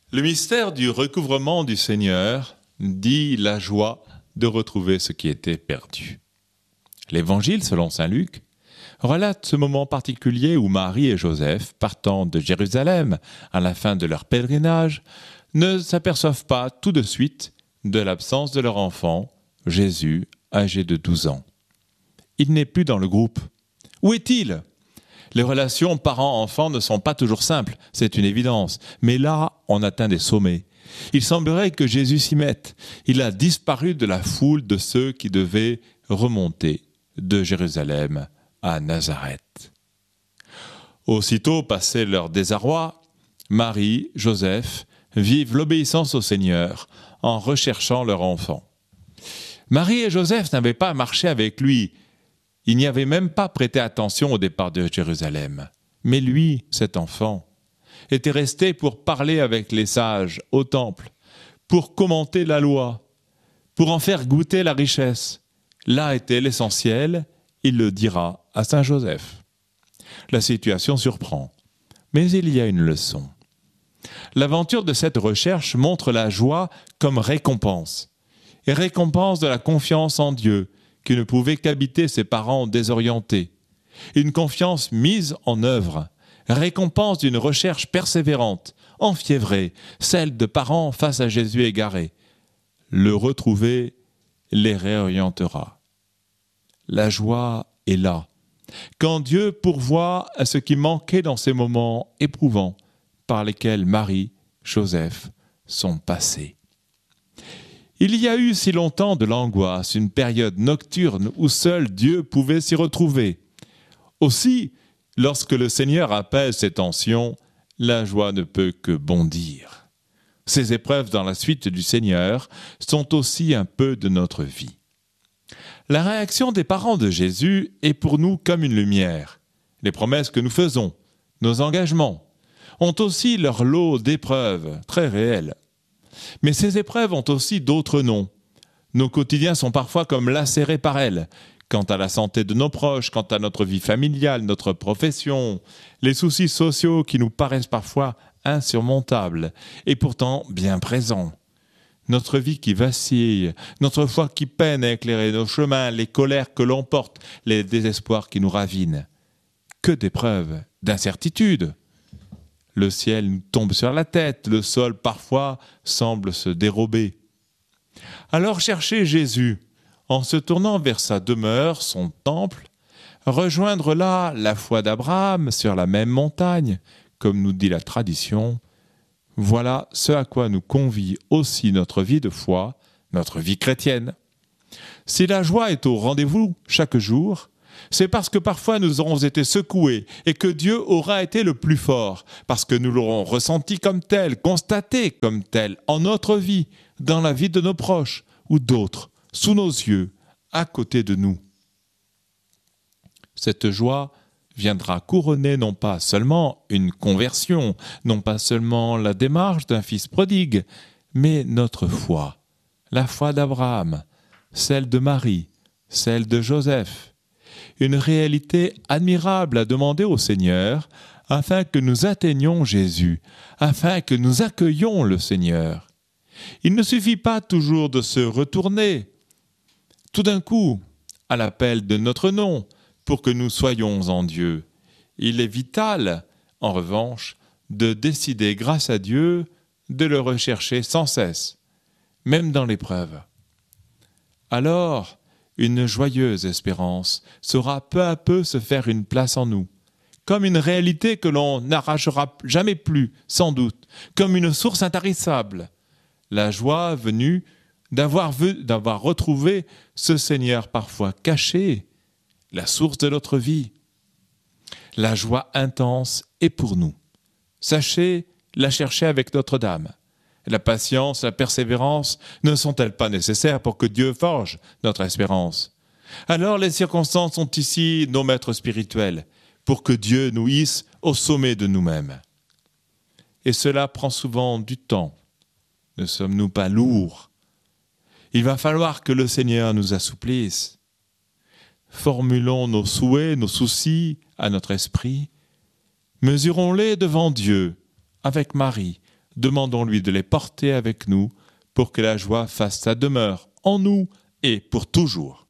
Le mystère du recouvrement du Seigneur dit la joie de retrouver ce qui était perdu. L'Évangile, selon saint Luc, relate ce moment particulier où Marie et Joseph, partant de Jérusalem à la fin de leur pèlerinage, ne s'aperçoivent pas tout de suite de l'absence de leur enfant, Jésus, âgé de 12 ans. Il n'est plus dans le groupe. Où est-il ? Les relations parents-enfants ne sont pas toujours simples, c'est une évidence. Mais là, on atteint des sommets. Il semblerait que Jésus s'y mette. Il a disparu de la foule de ceux qui devaient remonter de Jérusalem à Nazareth. Aussitôt passé leur désarroi, Marie, Joseph vivent l'obéissance au Seigneur en recherchant leur enfant. Marie et Joseph n'avaient pas marché avec lui. Il n'y avait même pas prêté attention au départ de Jérusalem. Mais lui, cet enfant, était resté pour parler avec les sages au temple, pour commenter la loi, pour en faire goûter la richesse. Là était l'essentiel, il le dira à saint Joseph. La situation surprend, mais il y a une leçon. L'aventure de cette recherche montre la joie comme récompense, et récompense de la confiance en Dieu, qui ne pouvait qu'habiter ses parents désorientés. Une confiance mise en œuvre, récompense d'une recherche persévérante, enfiévrée, celle de parents face à Jésus égaré. Le retrouver les réorientera. La joie est là, quand Dieu pourvoit à ce qui manquait dans ces moments éprouvants par lesquels Marie, Joseph sont passés. Il y a eu si longtemps de l'angoisse, une période nocturne où seul Dieu pouvait s'y retrouver. Aussi, lorsque le Seigneur apaise ces tensions, la joie ne peut que bondir. Ces épreuves dans la suite du Seigneur sont aussi un peu de notre vie. La réaction des parents de Jésus est pour nous comme une lumière. Les promesses que nous faisons, nos engagements, ont aussi leur lot d'épreuves très réelles. Mais ces épreuves ont aussi d'autres noms. Nos quotidiens sont parfois comme lacérés par elles. Quant à la santé de nos proches, quant à notre vie familiale, notre profession, les soucis sociaux qui nous paraissent parfois insurmontables et pourtant bien présents. Notre vie qui vacille, notre foi qui peine à éclairer nos chemins, les colères que l'on porte, les désespoirs qui nous ravinent. Que d'épreuves, d'incertitudes. Le ciel nous tombe sur la tête, le sol parfois semble se dérober. Alors cherchez Jésus, en se tournant vers sa demeure, son temple, rejoindre là la foi d'Abraham sur la même montagne, comme nous dit la tradition. Voilà ce à quoi nous convie aussi notre vie de foi, notre vie chrétienne. Si la joie est au rendez-vous chaque jour, c'est parce que parfois nous aurons été secoués et que Dieu aura été le plus fort, parce que nous l'aurons ressenti comme tel, constaté comme tel, en notre vie, dans la vie de nos proches ou d'autres, sous nos yeux, à côté de nous. Cette joie viendra couronner non pas seulement une conversion, non pas seulement la démarche d'un fils prodigue, mais notre foi, la foi d'Abraham, celle de Marie, celle de Joseph. Une réalité admirable à demander au Seigneur afin que nous atteignions Jésus, afin que nous accueillions le Seigneur. Il ne suffit pas toujours de se retourner tout d'un coup à l'appel de notre nom pour que nous soyons en Dieu. Il est vital, en revanche, de décider grâce à Dieu de le rechercher sans cesse, même dans l'épreuve. Alors, une joyeuse espérance saura peu à peu se faire une place en nous, comme une réalité que l'on n'arrachera jamais plus, sans doute, comme une source intarissable. La joie venue d'avoir retrouvé ce Seigneur parfois caché, la source de notre vie. La joie intense est pour nous. Sachez la chercher avec Notre-Dame. La patience, la persévérance ne sont-elles pas nécessaires pour que Dieu forge notre espérance ? Alors les circonstances sont ici nos maîtres spirituels, pour que Dieu nous hisse au sommet de nous-mêmes. Et cela prend souvent du temps. Ne sommes-nous pas lourds ? Il va falloir que le Seigneur nous assouplisse. Formulons nos souhaits, nos soucis à notre esprit. Mesurons-les devant Dieu, avec Marie, demandons-lui de les porter avec nous pour que la joie fasse sa demeure en nous et pour toujours.